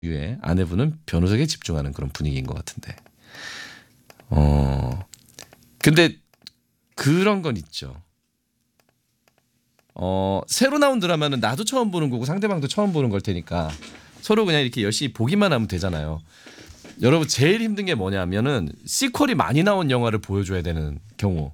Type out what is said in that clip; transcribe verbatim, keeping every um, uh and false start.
의 아내분은 변호사에게 집중하는 그런 분위기인 것 같은데. 어 근데 그런 건 있죠. 어 새로 나온 드라마는 나도 처음 보는 거고 상대방도 처음 보는 걸 테니까 서로 그냥 이렇게 열심히 보기만 하면 되잖아요. 여러분 제일 힘든 게 뭐냐면은 시퀄이 많이 나온 영화를 보여줘야 되는 경우.